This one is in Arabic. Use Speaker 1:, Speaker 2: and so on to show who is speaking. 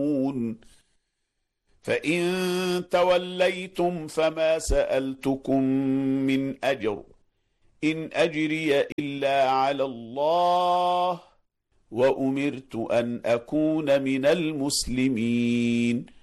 Speaker 1: فإن توليتم فما سألتكم من أجر إن أجري إلا على الله وأمرت أن أكون من المسلمين.